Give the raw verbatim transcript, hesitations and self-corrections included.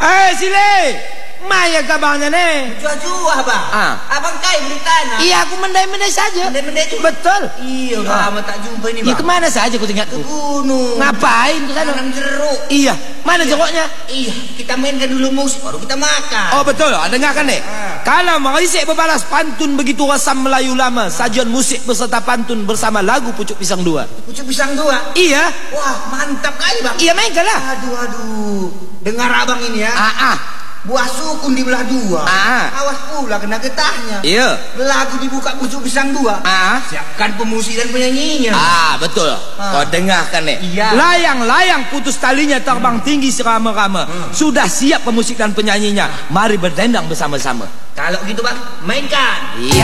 Eh Sile, Maya kabarnya nih. Jua-jua bang. Ah. Abang kai beritanya. Iya aku mendai-mendai saja. Mendai-mendai juga. Betul. Iya udah Ah. lama tak jumpa ini Iya bang. kemana saja aku Ke ingatku? gunung. Ngapain ke sana? Tanam jeruk. Iya. Mana jeruknya? Iya, kita mainkan dulu musik baru kita makan. Oh betul, dengarkan nih. Ah. Kalau mengisik berbalas pantun begitu rasam Melayu lama, sajian musik beserta pantun bersama lagu Pucuk Pisang Dua. Pucuk pisang dua. Iya. Wah mantap kali bang. Iya mainkan lah. Aduh aduh. Dengar abang ini ya. Ah ah. Buah sukun dibelah dua. Ah. Awas pula kena getahnya. Iya. Lagu dibuka Pucuk Pisang Dua. Ah. Siapkan pemusik dan penyanyinya. Ah betul. Kau dengarkan nih. Iya. Layang-layang putus talinya terbang tinggi serama-rama. Sudah siap pemusik dan penyanyinya. Mari berdendang bersama-sama. Kalau gitu bang, mainkan. Iya.